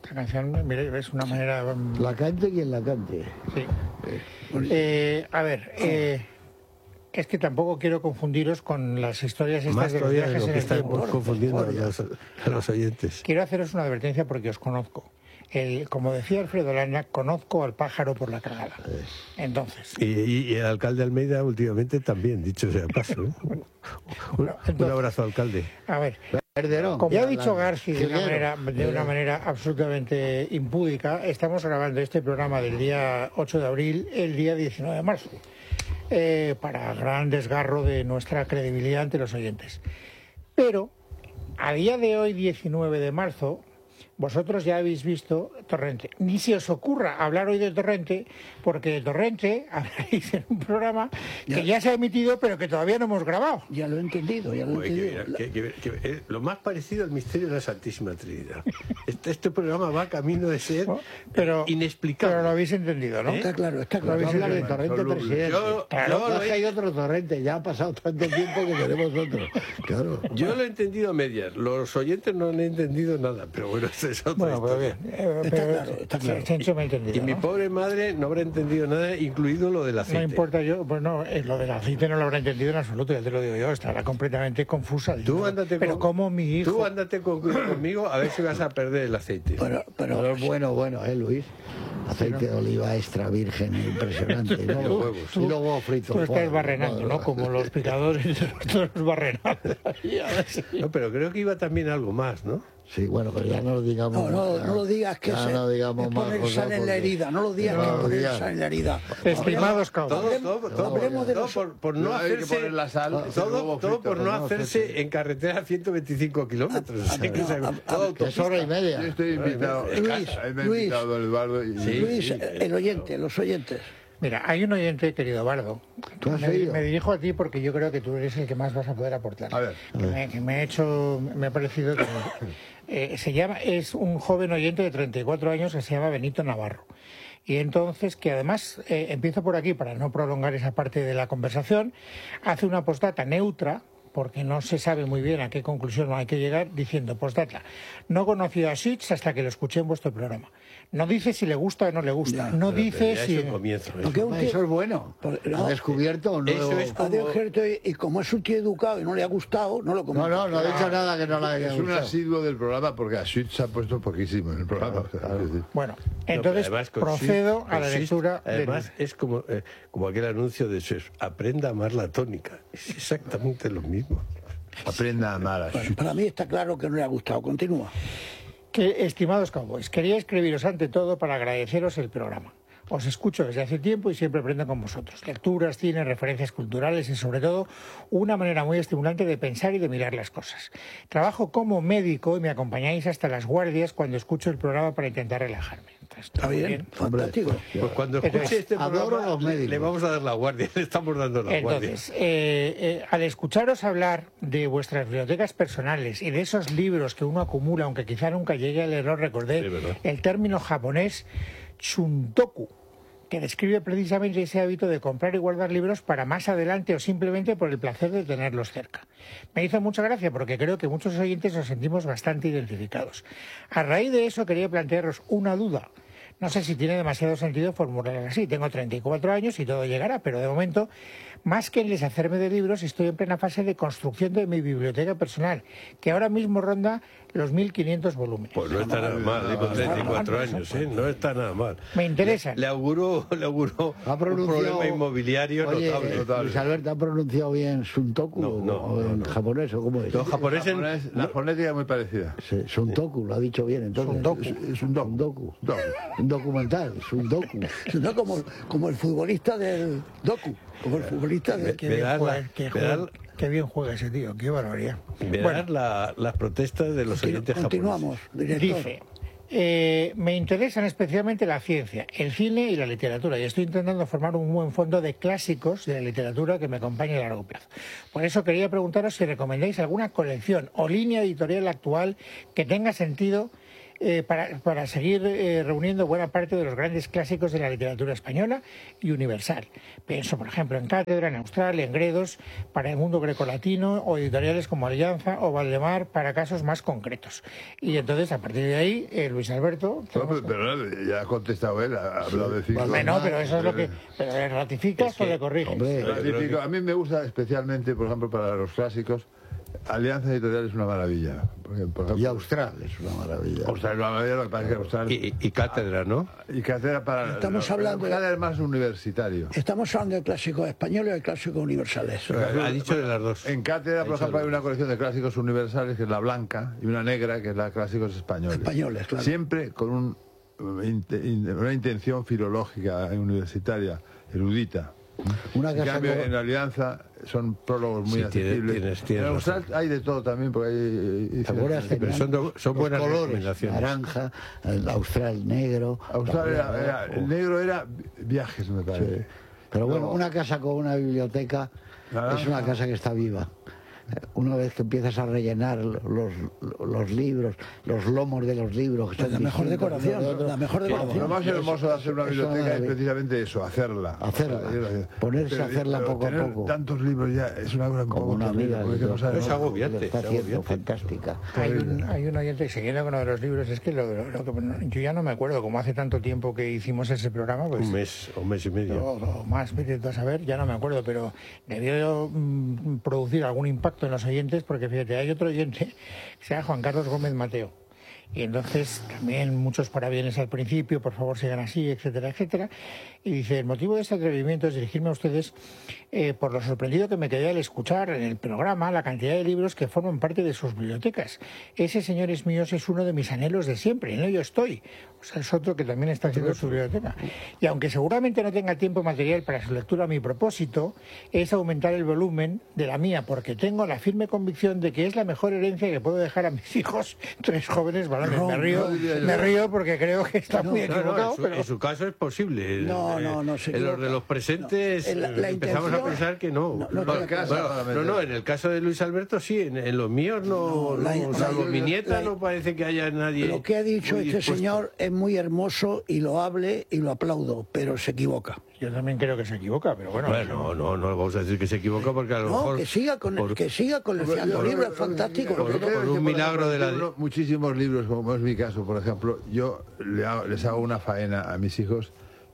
Esta canción, mire, es una manera... La cante quien la cante. Sí. A ver, es que tampoco quiero confundiros con las historias estas Más de los todavía de viajes lo en que el están tiempo. confundiendo a los oyentes. Quiero haceros una advertencia porque os conozco. Como decía Alfredo Landa, conozco al pájaro por la cagada. Entonces... Y el alcalde Almeida últimamente también, dicho sea paso. Un abrazo, alcalde. A ver, Perderón. como ya ha dicho Garci de Quilero. una manera absolutamente impúdica, estamos grabando este programa del día 8 de abril, el día 19 de marzo, para gran desgarro de nuestra credibilidad ante los oyentes. Pero, a día de hoy, 19 de marzo... Vosotros ya habéis visto Torrente. Ni se os ocurra hablar hoy de Torrente, porque de Torrente hablaréis en un programa que ya se ha emitido, pero que todavía no hemos grabado. Ya lo he entendido, ya lo he entendido. Lo más parecido al misterio de la Santísima Trinidad. Este programa va camino de ser inexplicable. Pero lo habéis entendido, ¿no? Está claro, está claro. Lo habéis Hablar de entendido. Torrente presidente. Claro, hay otro Torrente, ya ha pasado tanto tiempo que tenemos otro. Claro. Yo lo he entendido a medias, los oyentes no han entendido nada, pero bueno, eso es otra Bueno, pero historia. bien. Está claro. Chencho me ha entendido. Y mi ¿no? pobre madre no habrá entendido nada, incluido lo del aceite. No importa yo, pues no, lo del aceite no lo habrá entendido en absoluto, ya te lo digo yo, estará completamente confusa. Pero como mi hijo... Tú ándate conmigo a ver si vas a perder el aceite. Pero bueno, Luis. Aceite de oliva extra virgen, impresionante. ¿no? Los huevos. Y luego frito. Tú estás barrenando, ¿no? Como los picadores de los barrenados. No, pero creo que iba también algo más, ¿no? Sí, bueno, pero ya no lo digamos. No lo digas que ya no digamos más poner cosas sal en la porque- herida. No lo digas que poner sal en la herida. Estimados Todo por no hay que hacerse poner la sal, todo por no hacerse en carretera a 125 kilómetros. Así que todo Que es hora y media. Yo estoy invitado. Me ha invitado don Eduardo. Luis, el oyente, los oyentes. Mira, hay un oyente, querido Bardo. ¿Tú has Me oído? dirijo a ti porque yo creo que tú eres el que más vas a poder aportar. A ver. Que me ha parecido que es un joven oyente de 34 años que se llama Benito Navarro. Y entonces, que además, empiezo por aquí para no prolongar esa parte de la conversación, hace una postdata neutra, porque no se sabe muy bien a qué conclusión hay que llegar, diciendo, postdata, no conocí a Switch hasta que lo escuché en vuestro programa. No dice si le gusta o no le gusta, no dice si... Es un comienzo. Eso es bueno. Ha descubierto un nuevo... Eso es Ha descubierto y como es un tío educado y no le ha gustado, no lo comenta. No ha dicho nada que no le haya Es un gustado. asiduo del programa porque a Switch se ha puesto poquísimo en el programa. Bueno, entonces procedo a la lectura... Además, es como aquel anuncio de Suez, aprenda a amar la tónica. Es exactamente lo mismo. Aprenda a amar a Bueno, Switch. para mí está claro que no le ha gustado. Continúa. Estimados cowboys, quería escribiros ante todo para agradeceros el programa. Os escucho desde hace tiempo y siempre aprendo con vosotros. Lecturas, cine, referencias culturales y sobre todo una manera muy estimulante de pensar y de mirar las cosas. Trabajo como médico y me acompañáis hasta las guardias cuando escucho el programa para intentar relajarme. Entonces, Está bien, fantástico. Pues cuando escuche este adoro programa los médicos. le vamos a dar la guardia, le estamos dando la guardia. Entonces, al escucharos hablar de vuestras bibliotecas personales y de esos libros que uno acumula, aunque quizá nunca llegue al error, recordé Sí, ¿verdad? el término japonés chuntoku, que describe precisamente ese hábito de comprar y guardar libros para más adelante o simplemente por el placer de tenerlos cerca. Me hizo mucha gracia porque creo que muchos oyentes nos sentimos bastante identificados. A raíz de eso quería plantearos una duda. No sé si tiene demasiado sentido formularla así. Tengo 34 años y todo llegará, pero de momento, más que en deshacerme de libros, estoy en plena fase de construcción de mi biblioteca personal, que ahora mismo ronda los 1.500 volúmenes. Pues no está nada mal, con 34 años, ¿eh? No está nada mal. Me interesa. Le auguró Ha un pronunciado- problema inmobiliario Oye, notable. Luis Alberto, ¿ha pronunciado bien Suntoku o en japonés o cómo es? Los japoneses... La fonética es muy parecida. Sí, Suntoku, lo ha dicho bien entonces. Sundoku. Es un docu. Un documental, Sundoku. No como el futbolista del Doku. Como el futbolista del... Qué bien Verás juega, la- qué verás- juega- qué bien juega ese tío, qué barbaridad. Verás las protestas de los oyentes Continuamos, director. Dice, me interesan especialmente la ciencia, el cine y la literatura, y estoy intentando formar un buen fondo de clásicos de la literatura que me acompañe a largo plazo. Por eso quería preguntaros si recomendáis alguna colección o línea editorial actual que tenga sentido para seguir reuniendo buena parte de los grandes clásicos de la literatura española y universal. Pienso, por ejemplo, en Cátedra, en Austral, en Gredos, para el mundo grecolatino, o editoriales como Alianza o Valdemar, para casos más concretos. Y entonces, a partir de ahí, Luis Alberto... Pero ya ha contestado él, ha hablado de 5. Bueno, pero eso es lo que... ¿Pero le ratificas o le corriges? Ratifico. A mí me gusta especialmente, por ejemplo, para los clásicos, Alianza Editorial es una maravilla. Porque, por ejemplo, y Austral es una maravilla. Austral es una maravilla, lo que pasa es que Austral... Y Cátedra, ¿no? Y Cátedra para... Estamos hablando... Cátedra es más universitario. Estamos hablando de clásicos españoles y de clásicos universales. Ha dicho de las dos. En Cátedra, por ejemplo, hay una colección de clásicos universales, que es la blanca, y una negra, que es la clásicos españoles. Españoles, claro. Siempre con una intención filológica universitaria, erudita. Una En casa cambio, con- en la Alianza son prólogos muy accesibles. tienes En Austral hay de todo también, porque hay... ¿Te acuerdas? Pero son Los buenas colores, recomendaciones. naranja, el Austral negro. Austral el negro era viajes, me parece. Sí. Pero bueno, No. una casa con una biblioteca Naranja. es una casa que está viva. Una vez que empiezas a rellenar los libros, los lomos de los libros, que son La mejor distintos decoración, uno de otro, la mejor Lo decoración. más hermoso de hacer una Eso biblioteca es maravilla. precisamente eso, hacerla. Ponerse a hacerla pero poco a tener poco. tantos libros ya es una cosa un como poco una terrible, amiga porque que no sabes- Es agobiante, lo está es haciendo agobiante. fantástica. Hay un oyente, siguiendo con uno de los libros, es que yo ya no me acuerdo, como hace tanto tiempo que hicimos ese programa, pues... Un mes y medio. o más, vete tú a saber, ya no me acuerdo, pero debió producir algún impacto en los oyentes, porque fíjate, hay otro oyente que se llama Juan Carlos Gómez Mateo. Y entonces también muchos parabienes al principio, por favor sigan así, etcétera, etcétera. Y dice, el motivo de este atrevimiento es dirigirme a ustedes por lo sorprendido que me quedé al escuchar en el programa la cantidad de libros que forman parte de sus bibliotecas. Ese, señores míos, es uno de mis anhelos de siempre, en ello estoy. O sea, es otro que también está haciendo su biblioteca. Y aunque seguramente no tenga tiempo material para su lectura, mi propósito es aumentar el volumen de la mía, porque tengo la firme convicción de que es la mejor herencia que puedo dejar a mis hijos, 3 jóvenes varones. Me río porque creo que está muy equivocado. En su caso es posible. No se en los equivoca. de los presentes La empezamos a intención- pensar que no. No, Bueno, en el caso de Luis Alberto sí, en los míos no, salvo mi nieta no parece que haya nadie. Lo que ha dicho muy este dispuesto. señor es muy hermoso y loable y lo aplaudo, pero se equivoca. Yo también creo que se equivoca, pero bueno. Bueno, no vamos a decir que se equivoca porque a lo No, mejor... que siga coleccionando libros, es fantástico. Por un milagro de la... Muchísimos libros, como es mi caso, por ejemplo, yo les hago una faena a mis hijos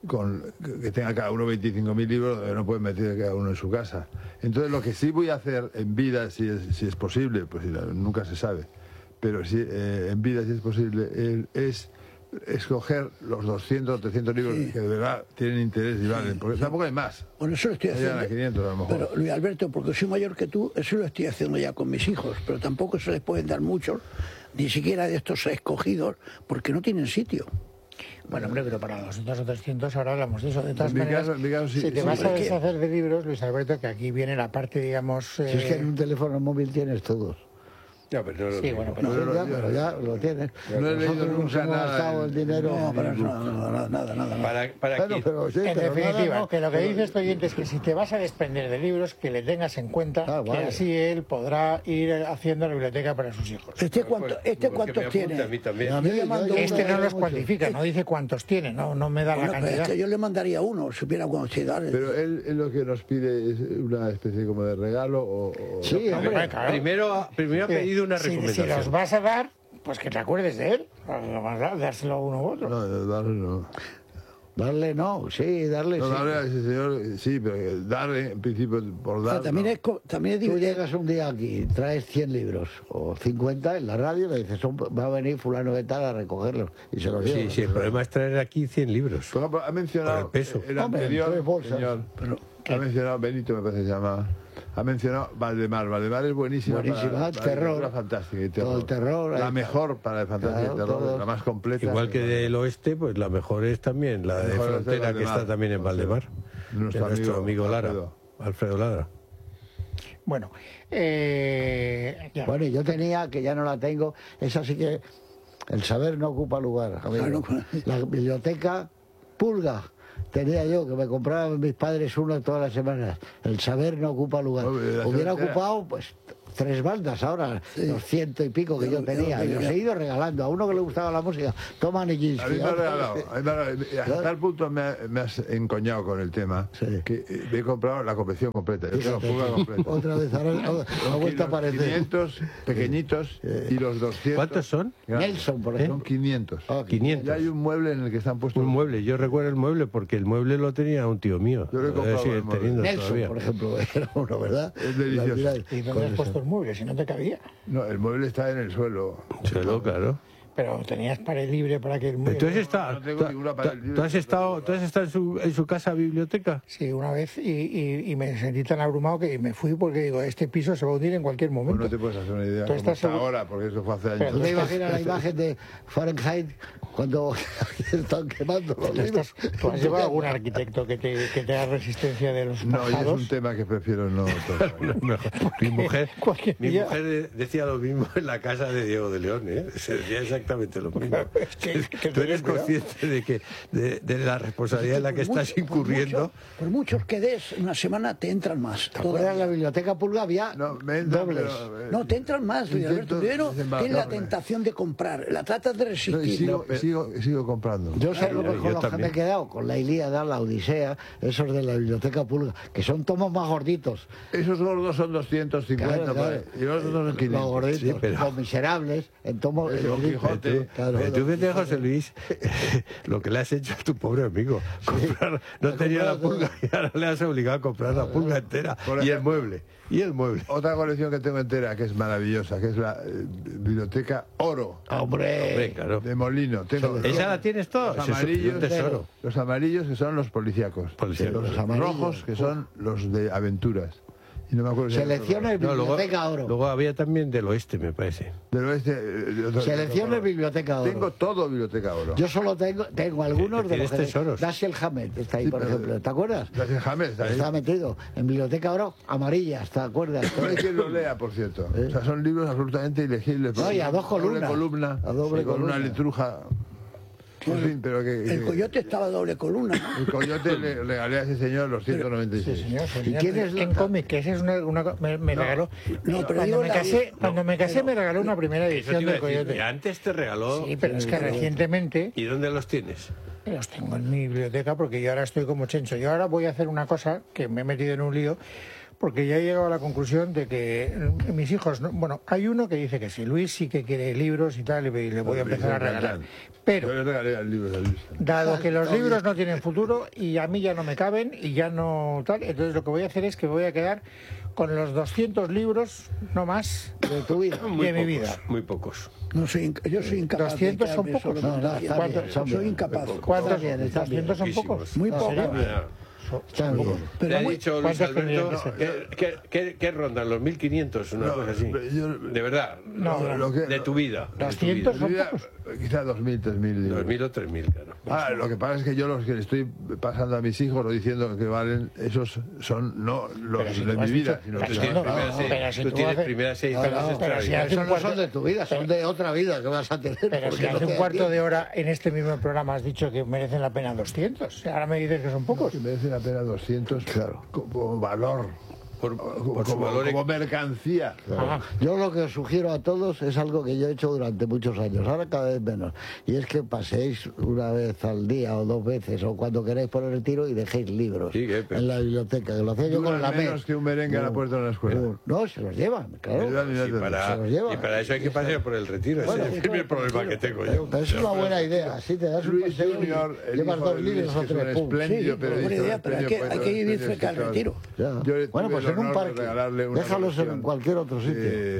que tenga cada uno 25.000 libros, donde no pueden meter cada uno en su casa. Entonces, lo que sí voy a hacer en vida, si es posible, pues nunca se sabe, pero sí, en vida, si es posible, es escoger los 200 o 300 libros que de verdad tienen interés y valen, porque tampoco hay más. Bueno, eso lo estoy Llegan haciendo. a 500 a lo mejor. Pero Luis Alberto, porque soy mayor que tú, eso lo estoy haciendo ya con mis hijos, pero tampoco se les pueden dar muchos, ni siquiera de estos escogidos, porque no tienen sitio. Bueno, hombre, pero para 200 o 300 ahora hablamos de eso. De todas En mi maneras, caso, sí, si te sí, vas a porque- deshacer de libros, Luis Alberto, que aquí viene la parte, digamos... Si es que en un teléfono móvil tienes todos. Ya, pero no es lo Sí, mismo. bueno, pero... Sí, pero ya lo tienes. No he leído Nosotros nos nunca hemos nada gastado en- el dinero. No, para eso, nada. Para Bueno, quién? pero sí, En pero definitiva, nada, no. que lo que dice este oyente es que si te vas a desprender de libros, que le tengas en cuenta Ah, que vale. así él podrá ir haciendo la biblioteca para sus hijos. Porque me ¿Cuántos tiene? apunta a mí también. A mí Yo le mando yo- Este no los mucho. cuantifica, no dice cuántos tiene, no me da la Bueno, pero es cantidad. que yo le mandaría uno, supiera cuántos tiene. Pero él lo que nos pide es una especie como de regalo o... Sí, Hombre, hombre. claro. Primero ha pedido una Si recomendación. los vas a dar, pues que te acuerdes de él, dárselo a uno u otro. No, darle no. Darle no, sí, darle No, sí. darle a ese señor, sí, pero darle en principio por O sea, dar. también, no. también es Tú divertido. llegas un día aquí, traes 100 libros o 50 en la radio, le dices, va a venir fulano de tal a recogerlos y se los lleva. Sí, el problema es traer aquí 100 libros. Por ejemplo, ha mencionado Por el peso. el Hombre, anterior tres bolsas. señor, ha mencionado Benito, me parece que se llama. Ha mencionado Valdemar. Valdemar es buenísima. Buenísima, para terror. literatura fantástica y terror. Todo el terror, La ahí mejor para el fantasía Claro, y terror, todo. la más completa. Igual que del oeste, pues la mejor es también la de mejor es de Frontera, que Valdemar. está también en Valdemar. Nuestro De nuestro amigo Lara, Alfredo Lara. Bueno, ya. Bueno, y yo tenía, que ya no la tengo, esa sí que el saber no ocupa lugar. amigo. Claro. La biblioteca Pulga. Tenía yo, que me compraban mis padres uno todas las semanas. El saber no ocupa lugar. Hombre, Hubiera era- ocupado, pues, 3 bandas ahora, los 100 y pico que yo tenía. Los he ido regalando. A uno que le gustaba la música, toma Nijinsky. A mí me ha regalado. Hasta tal punto me has encoñado con el tema que me he comprado la colección completa. Yo tengo Pulga completa. Otra vez, ahora ha vuelto a aparecer. 500 pequeñitos y los 200. ¿Cuántos son? Nelson, por ejemplo. Son 500. 500. Ya hay un mueble en el que están puestos. Un mueble, yo recuerdo el mueble porque el mueble lo tenía un tío mío. Yo lo he comprado el mueble. Nelson, todavía. por ejemplo, era uno, ¿verdad? Es delicioso. ¿Y dónde has puesto el mueble si no te cabía? No, el mueble está en el suelo. Suelo, claro. Pero tenías pared libre para que el mueble... Entonces no tengo ninguna pared libre. ¿tú has estado en su casa biblioteca? Sí, una vez y me sentí tan abrumado que me fui porque digo, este piso se va a hundir en cualquier Pues momento. no te puedes hacer una idea ¿Tú cómo estás está seguro? ahora, porque eso fue hace Pero años. ¿Tú te imaginas la imagen de Fahrenheit cuando están quemando los libros? ¿Tú has llevado algún arquitecto que te haga resistencia de los No, y es pajados? un tema que prefiero no tocar. Mi mujer Cualquier día- decía lo mismo en la casa de Diego de León, ¿eh? Se decía exactamente lo mismo. Es que Tú eres cuidado. consciente de que de la responsabilidad en la que estás incurriendo. Por muchos que des, una semana te entran más. ¿Te acuerdas? En la biblioteca Pulga había No, me entra, dobles. pero, No, te entran más, Luis Alberto. 600, Primero dicen, tienes la doble. tentación de comprar, la tratas de No, y resistir. sigo comprando. Yo sé lo yo mejor los que me también. he quedado con la Ilíada, la Odisea, esos de la biblioteca Pulga, que son tomos más gorditos. Esos gordos son 250 Claro, por ahí, claro. y los otros son Los 500. gorditos, Sí, pero- los miserables, en tomos... El Don Quijote. Claro, Tú fíjate, José Luis, lo que le has hecho a tu pobre amigo. No tenía la pulga y ahora le has obligado a comprar la pulga entera. Por Y el ejemplo. mueble. Y el mueble. Otra colección que tengo entera, que es maravillosa, que es la biblioteca Oro, Hombre, claro. de Molino. Tengo ¿Esa la tienes toda? los Ese es un amarillos, tesoro. los amarillos que son los policíacos, Policíacos. los amarillos. rojos que son los de aventuras. Y no me acuerdo si hay Selecciones No, Biblioteca Oro. luego había también del oeste, me parece. del oeste. Selecciones Biblioteca Oro. Tengo todo biblioteca Oro. Yo solo tengo algunos de los Tienes tesoros. Dashiell Hammett está ahí, Sí, por pero- ejemplo. ¿Te acuerdas? Dashiell Hammett está ahí. Está metido en Biblioteca Oro amarillas, ¿te acuerdas? No hay quien lo lea, por cierto. O sea, son libros absolutamente ilegibles. No, y a dos Doble columnas. columna. A doble y con columna. una letruja. En fin, pero que... El coyote estaba doble columna. El coyote le regalé a ese señor los 196. Sí, señor, ¿Y quién es en la- cómic, que ese es me regaló. No, pero cuando digo me la- casé, no, me regaló una primera edición del Coyote. Antes te regaló. Sí, pero es que recientemente ¿Y dónde los tienes? los tengo en mi biblioteca porque yo ahora estoy como Chencho. Yo ahora voy a hacer una cosa que me he metido en un lío porque ya he llegado a la conclusión de que mis hijos, bueno, hay uno que dice que sí, Luis sí que quiere libros y tal, y le voy a empezar a regalar. Yo Pero, le regalé el libro de Luis. dado que los libros no tienen futuro y a mí ya no me caben y ya no tal, entonces lo que voy a hacer es que me voy a quedar con los 200 libros, no más, De tu vida. de mi vida. Muy pocos. No soy, yo soy incapaz 200 de son quedarme pocos. solo con No, no, 200. está bien, está Soy bien. incapaz. ¿Cuántos? Está bien, está bien. 200 son Poquísimos. pocos. Muy ¿En pocos. serio? Está bien. ¿Te Pero ha muy- dicho Luis ¿cuántos Alberto tendrían qué rondan? ¿Los 1500? Una cosa así. yo- De verdad. No, Lo que- De tu vida. de tu 200 vida. son Mira, pocos. quizá 2000, 3000 libros. 2000 o 3000, claro. Lo que pasa es que yo los que le estoy pasando a mis hijos o diciendo que valen, esos son no los Pero si de tú mi has vida, dicho- sino pero que si Tú no, tienes primeras seis- pero si tú tú tienes haces- primeras 6 No, casas no, pero si extraordinarias. hace Esos un no cuarto- son de tu vida, son de otra vida que vas a tener. Pero porque si no hace te un da cuarto tiempo. de hora en este mismo programa has dicho que merecen la pena 200. Ahora me dices que son pocos. que merece la pena 200 como valor, Por como, su valor como mercancía. Ah, Yo lo que os sugiero a todos es algo que yo he hecho durante muchos años, ahora cada vez menos, y es que paséis una vez al día o 2 veces o cuando queréis por el retiro y dejéis libros Sí, pero- en la biblioteca, que lo hacía yo Duran con la menos MES. que un merengue a la puerta de una escuela. No, se los llevan, claro. Ayudan y Y no te- para, Se los lleva. y para eso hay que pasar por el retiro. Bueno, Ese es el primer problema que tengo yo. Pero es una buena idea, así te das un Luis paseo y Junior, el llevas hijo de 2 Luis, libros o que es un 3 pum. espléndido Sí, periodista, buena idea, pero hay que premio ir poeta, cerca al escritor. retiro. Ya. Yo Bueno, tuve pues el en un honor de parque, regalarle una déjalos en colección cualquier otro sitio.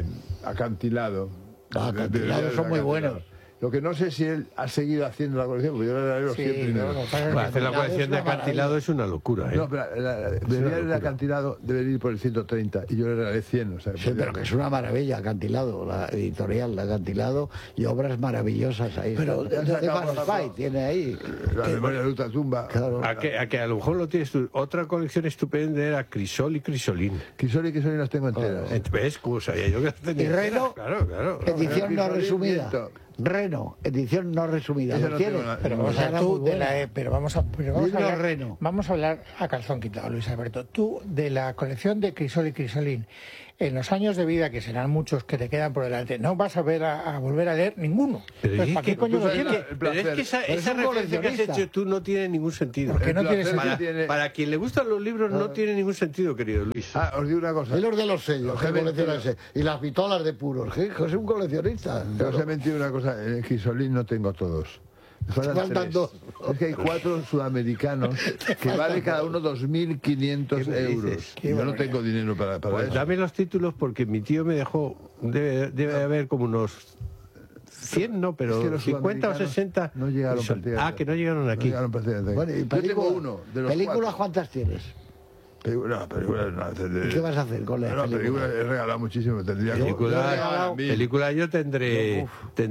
Acantilado. Acantilados son muy buenos. Lo que no sé si él ha seguido haciendo la colección, porque yo le regalé los 100 sí, primeros. no, pasa es que- Bueno, hacer la colección de acantilado es una locura, ¿eh? No, pero debería el acantilado debe ir por el 130 y yo le regalé 100. O sea, Sí, pero que es una maravilla, Acantilado, la editorial de Acantilado, y obras maravillosas ahí. Pero Stefan Zweig tiene ahí. la memoria de Luta Tumba. Claro. A que a lo mejor lo tienes tú. Otra colección estupenda era Crisol y Crisolín. Crisol y Crisol las tengo enteras. ¿Ves? ¿Cómo sabía yo que las tenía? ¿Y Reno? enteras? Claro, claro. Edición no Crisolín, resumida. viento. Reno, edición no resumida. Esa ¿Lo no tienes? tengo nada. Pero No, vamos a Era tú muy de buena. pero vamos a Libro hablar, Reno. vamos a hablar a calzón quitado, Luis Alberto. Tú de la colección de Crisol y Crisolín, en los años de vida, que serán muchos que te quedan por delante, no vas a volver a leer ninguno. Entonces, ¿para qué coño lo tienes? Pero es que esa referencia que has hecho tú no tiene ningún sentido. ¿Por qué no tiene sentido? Para quien le gustan los libros no tiene ningún sentido, querido Luis. Os digo una cosa. Y los de los sellos, que colecciona ese. Y las pistolas de puros, que es un coleccionista. Os he mentido una cosa, en el Quisolín no tengo todos. Faltan 2. Es que hay 4 sudamericanos que vale cada uno 2.500 euros. Y yo no tengo dinero para pues eso. dame los títulos porque mi tío me dejó, debe haber como unos 100, no, pero es que los 50 o 60. No llegaron prácticamente. Que no llegaron aquí. No llegaron prácticamente. Bueno, y yo tengo uno de los ¿películas 4. cuántas tienes? Películas no. ¿Y qué vas a hacer con las películas? He regalado muchísimo. Películas yo tendré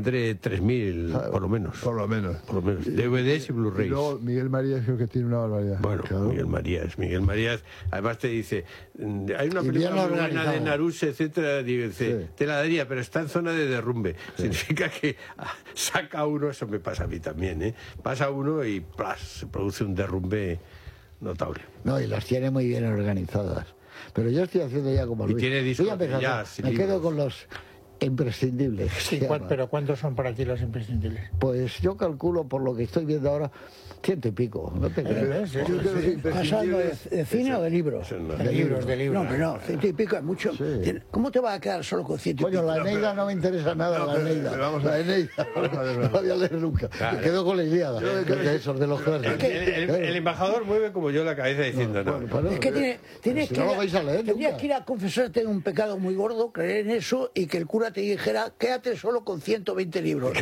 3.000 por lo menos. Por lo menos. DVDs y Blu-rays. Y luego Miguel Marías creo que tiene una barbaridad. Bueno, claro. Miguel Marías, además te dice, hay una película muy buena de Naruse, etcétera, dice, te la daría, pero está en zona de derrumbe. Significa que saca uno, eso me pasa a mí también, ¿eh? Pasa uno y ¡plas! Se produce un derrumbe notable. No, y las tiene muy bien organizadas. Pero yo estoy haciendo ya como Luis. Y tiene discos de jazz y me libros. quedo con los imprescindibles. Sí, pero ¿cuántos son para ti los imprescindibles? Pues yo calculo, por lo que estoy viendo ahora, 100 y pico. No te crees. ¿Pasando de cine o de libros? De libros. No, pero no, 100 y pico es mucho. Sí. ¿Cómo te vas a quedar solo con 100 y pico? Coño, la Eneida no me interesa nada, la Eneida. La Eneida, no la voy a leer nunca. Me quedo con la Ilíada, de esos, de los cuernos. El embajador mueve como yo la cabeza diciendo no. Es que tienes no lo vais a leer tendrías nunca. que ir a confesarte un pecado muy gordo, creer en eso y que el cura te dijera, quédate solo con 120 libros.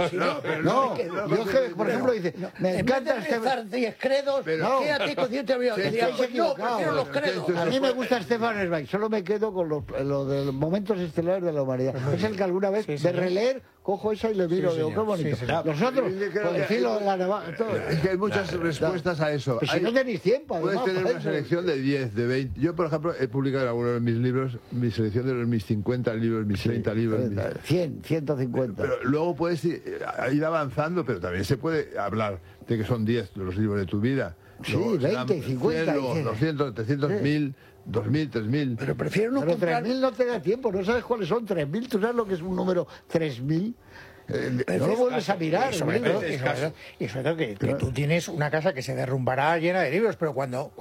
No, yo que, por ejemplo, dice, me encanta rezar 10 credos, quédate con 100 libros. Sí, Diría, estáis pues no, equivocados. prefiero los credos. A mí me gusta Stefan Zweig, solo me quedo con lo de los momentos estelares de la humanidad. Es el que alguna vez, de releer, cojo esa y le miro, digo, qué bonito. Nosotros, por el filo de la navaja, todo. Es que hay muchas respuestas a eso. Pues si no tenéis tiempo, puedes además, tener para una eso. selección de 10, de 20. Yo, por ejemplo, he publicado en algunos de mis libros mi selección de mis 50 libros, mis 30 libros. 100, 150. Pero luego puedes ir avanzando, pero también se puede hablar de que son 10 los libros de tu vida. Sí, Luego 20 y 50. 200, 300, 1000, 2000, 3000. Pero prefiero no Pero comprar... 3000 no te da tiempo, no sabes cuáles son 3000. ¿Tú sabes lo que es un número 3000? No lo vuelves a mirar. Y sobre todo que tú tienes una casa que se derrumbará llena de libros, pero cuando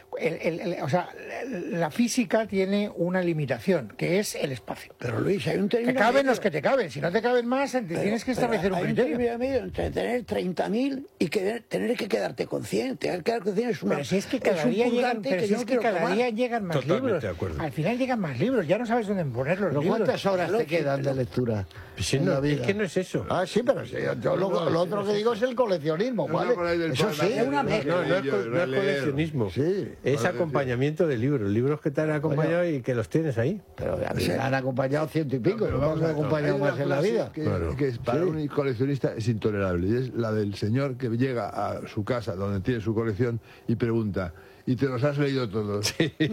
o sea, la física tiene una limitación, que es el espacio. Pero Luis, hay un término Que caben medio. los que te caben, si no te caben más, tienes que establecer un hay criterio. un término medio entre tener 30.000 y tener que quedarte con 100. Tener que quedar con 100 es una... Pero si es que cada día llegan más Totalmente libros. de acuerdo. Al final llegan más libros, ya no sabes dónde poner los ¿Pero libros. cuántas horas te quedan de lectura? Si no, es que no es eso. Ah, sí, pero sí, yo lo otro que digo es el coleccionismo, ¿vale? Eso sí, es una mezcla. No es coleccionismo. Sí. Es acompañamiento de libros que te han acompañado y que los tienes ahí. Pero a mí me han acompañado 100 y pico, no me han acompañado Hay una más en la frase vida. que para un coleccionista es intolerable, y es la del señor que llega a su casa donde tiene su colección y pregunta, ¿y te los has leído todos?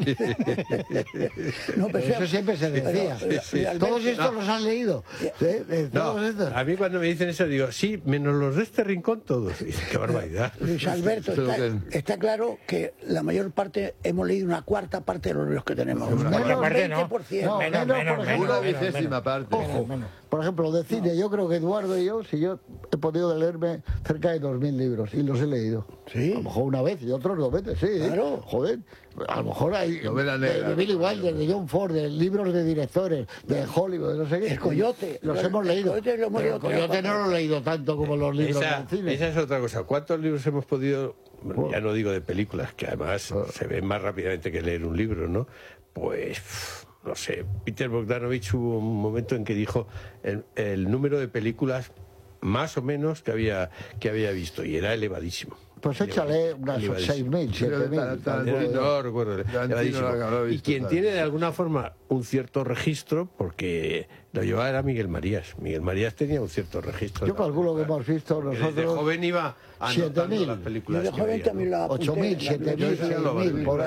No, pero Eso siempre se decía. Todos estos los has leído. No, a mí cuando me dicen eso digo, sí, menos los de este rincón todos. Y dice, qué barbaridad. Luis Alberto, está claro que la mayor parte hemos leído una cuarta parte de los libros que tenemos. Una cuarta parte no. 20%. Menos, Una 20ª parte. Ojo, por ejemplo, de cine, yo creo que Eduardo y yo, si yo he podido leerme cerca de 2000 libros y los he leído. Sí. A lo mejor una vez y otros 2 veces, sí. Claro. Joder, a lo mejor hay Novela negra. de Billy Wilder, de John Ford, de libros de directores, de Hollywood, de no sé qué. El Coyote. Los hemos El leído. Coyote lo hemos Pero leído el Coyote tres, no lo he leído tanto como los libros del cine. Esa es otra cosa. ¿Cuántos libros hemos podido, bueno, ya no digo de películas, que además se ven más rápidamente que leer un libro, ¿no? Pues, no sé, Peter Bogdanovich hubo un momento en que dijo el número de películas más o menos que había visto, y era elevadísimo. Pues échale unas 6.000, 7.000. No recuerdo. elevadísimo. Y quien tiene de alguna forma un cierto registro, porque lo llevaba era Miguel Marías. Miguel Marías tenía un cierto registro. Yo calculo que hemos visto nosotros... Desde joven iba anotando 7.000. las películas. Yo de joven también lo apunté. 8.000, 7.000, 6.000, por ahí.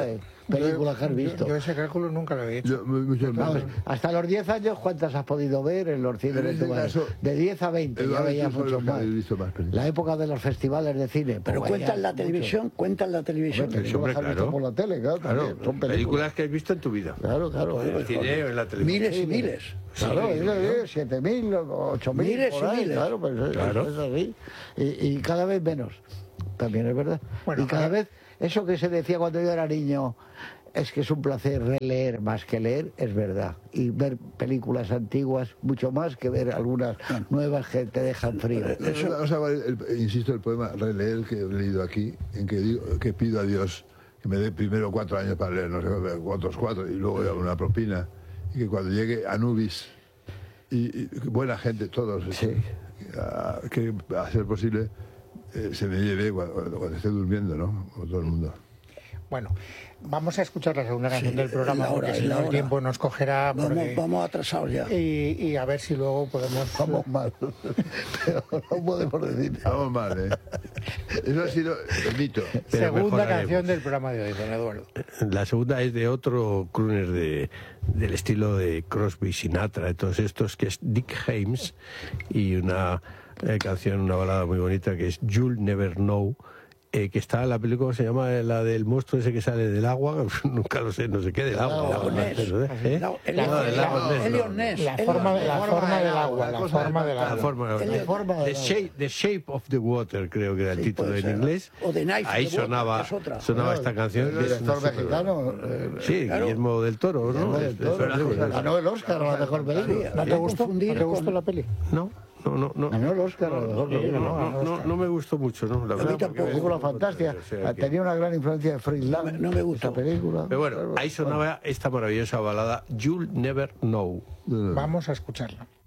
películas que has visto. Yo ese cálculo nunca lo había hecho. Vamos, hasta los 10 años, ¿cuántas has podido ver en los cines de tu barrio? De 10 a 20, ya veías muchos más. La época de los festivales de cine. Pero cuentan la televisión, cuentan la televisión. Películas que has visto por la tele, claro. Son películas que has visto en tu vida. Claro. En el cine o en la televisión. Miles y miles. Claro, 7.000, 8.000, miles y miles. Claro, pues es así. Y cada vez menos, también es verdad. Bueno, y cada vez, eso que se decía cuando yo era niño, es que es un placer releer más que leer, es verdad. Y ver películas antiguas, mucho más que ver algunas nuevas que te dejan frío. Insisto, el poema releer que he leído aquí, en que digo que pido a Dios que me dé primero 4 años para leer, no sé, otros 4, y luego una propina. Y que cuando llegue Anubis y buena gente, todos, que a ser posible se me lleve cuando esté durmiendo, ¿no? Como todo el mundo. Bueno, vamos a escuchar la segunda canción del programa, porque si no el tiempo nos cogerá. Vamos atrasados ya. Y a ver si luego podemos... Vamos mal. Pero no podemos decir. Vamos mal, ¿eh? Eso ha sido el mito. Segunda canción del programa de hoy, don Eduardo. La segunda es de otro crooner del estilo de Crosby, Sinatra, de todos estos, que es Dick James, y una canción, una balada muy bonita que es You'll Never Know, que está en la película, se llama la del monstruo ese que sale del agua, nunca lo sé, no sé qué, del agua. La forma del agua, la forma del agua. The Shape of the Water, creo que era el título en inglés. O The Knife. Ahí sonaba esta canción. El director mexicano. Sí, Guillermo del Toro, ¿no? Ganó el Oscar a la mejor película. ¿No te gustó la peli? No. Ganó el Oscar a la mejor película. No me gustó mucho, ¿no? La verdad, película fantástica. Tenía una gran influencia de Fritz Lang. No me gustó. Esta película. Pero bueno, ahí sonaba esta maravillosa balada You'll Never Know. Vamos a escucharla.